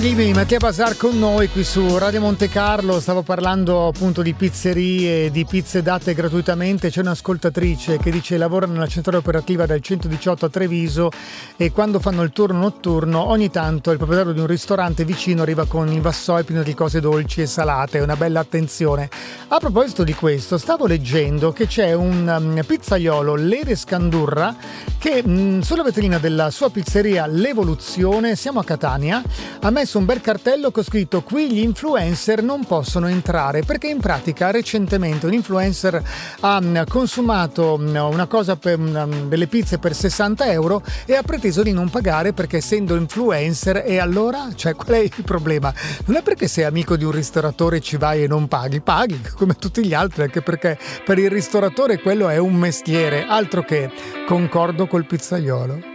Ghibli, Mattia Bazar con noi qui su Radio Monte Carlo. Stavo parlando appunto di pizzerie, di pizze date gratuitamente. C'è un'ascoltatrice che dice lavora nella centrale operativa del 118 a Treviso e quando fanno il turno notturno ogni tanto il proprietario di un ristorante vicino arriva con i vassoi pieni di cose dolci e salate. Una bella attenzione. A proposito di questo, stavo leggendo che c'è un pizzaiolo, Lede Scandurra, che sulla vetrina della sua pizzeria L'Evoluzione, siamo a Catania, ha messo un bel cartello con scritto: qui gli influencer non possono entrare, perché in pratica recentemente un influencer ha consumato una cosa per delle pizze per 60 euro e ha preteso di non pagare perché essendo influencer. E allora, cioè, qual è il problema? Non è perché sei amico di un ristoratore ci vai e non paghi come tutti gli altri, anche perché per il ristoratore quello è un mestiere, altro che. Concordo col pizzaiolo.